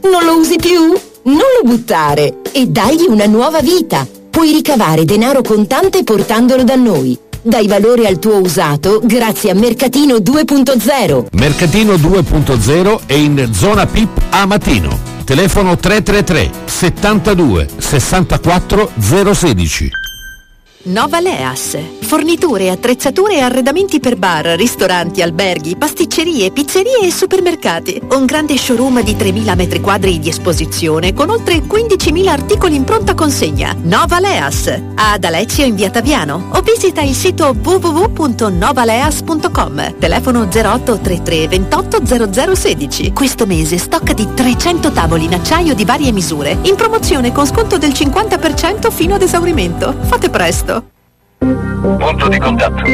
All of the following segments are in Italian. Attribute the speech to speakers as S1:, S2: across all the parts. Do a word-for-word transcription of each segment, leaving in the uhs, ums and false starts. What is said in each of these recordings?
S1: Non lo usi più? Non lo buttare e dagli una nuova vita. Puoi ricavare denaro contante portandolo da noi. Dai valore al tuo usato grazie a Mercatino due punto zero.
S2: Mercatino due punto zero è in zona P I P a Matino. Telefono tre tre tre settantadue sessantaquattro zero uno sei.
S3: Novaleas. Forniture, attrezzature e arredamenti per bar, ristoranti, alberghi, pasticcerie, pizzerie e supermercati. Un grande showroom di tremila metri quadri di esposizione con oltre quindicimila articoli in pronta consegna. Novaleas. Ad Alezio in via Taviano o visita il sito w w w punto novaleas punto com. Telefono zero otto tre tre ventotto zero zero uno sei. Questo mese stock di trecento tavoli in acciaio di varie misure. In promozione con sconto del cinquanta per cento fino ad esaurimento. Fate presto.
S4: Punto di contatto.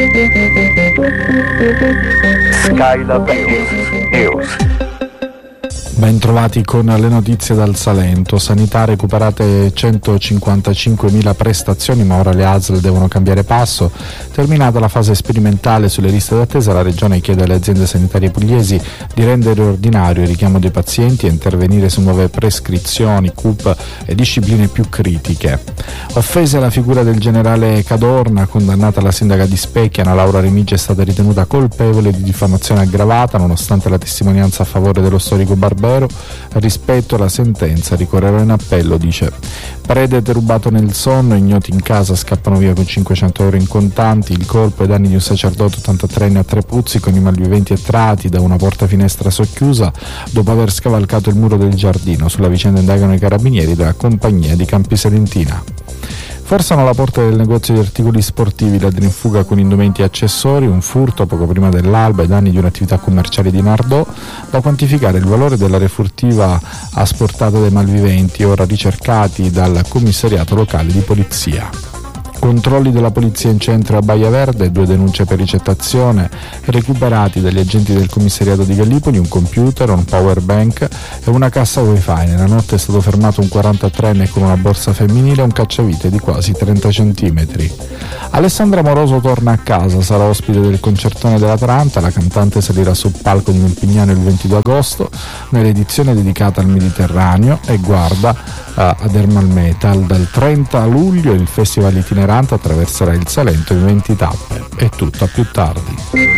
S4: Skylab News.
S5: Ben trovati con le notizie dal Salento. Sanità recuperate centocinquantacinquemila prestazioni, ma ora le A S L devono cambiare passo. Terminata la fase sperimentale sulle liste d'attesa, la Regione chiede alle aziende sanitarie pugliesi di rendere ordinario il richiamo dei pazienti e intervenire su nuove prescrizioni, C U P e discipline più critiche. Offesa la figura del generale Cadorna, condannata la sindaca di Specchiana, Laura Remigi è stata ritenuta colpevole di diffamazione aggravata nonostante la testimonianza a favore dello storico Barbero. Rispetto alla sentenza ricorrerà in appello, dice. Prede derubato nel sonno, ignoti in casa scappano via con cinquecento euro in contanti. Il colpo ai danni di un sacerdote ottantatreenne a Trepuzzi con i malviventi entrati da una porta finestra socchiusa dopo aver scavalcato il muro del giardino. Sulla vicenda indagano i carabinieri della compagnia di Campi Salentina. Forzano la porta del negozio di articoli sportivi, ladri in fuga con indumenti e accessori, un furto poco prima dell'alba ai danni di un'attività commerciale di Nardò. Da quantificare il valore dell'area furtiva asportata dai malviventi, ora ricercati dal commissariato locale di polizia. Controlli della polizia in centro a Baia Verde, due denunce per ricettazione, recuperati dagli agenti del commissariato di Gallipoli un computer, un power bank e una cassa wifi. Nella notte è stato fermato un quarantatreenne con una borsa femminile e un cacciavite di quasi trenta centimetri. Alessandra Moroso torna a casa, sarà ospite del concertone dell'Atalanta, la cantante salirà sul palco di Mempignano il ventidue agosto nell'edizione dedicata al Mediterraneo e guarda uh, ad Ermal Metal. Dal trenta luglio il festival itinerante attraverserà il Salento in venti tappe. È tutto, a più tardi.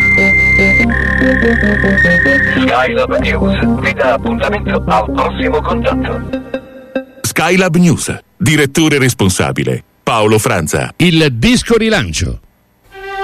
S4: Skylab News vi dà appuntamento al prossimo contatto.
S6: Skylab News, direttore responsabile Paolo Franza.
S2: Il disco rilancio